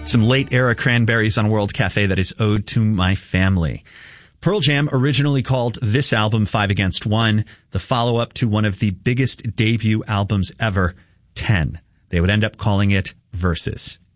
Some late era Cranberries on World Cafe, that is Ode to My Family. Pearl Jam originally called this album 5 Against 1, the follow-up to one of the biggest debut albums ever, 10. They would end up calling it Versus.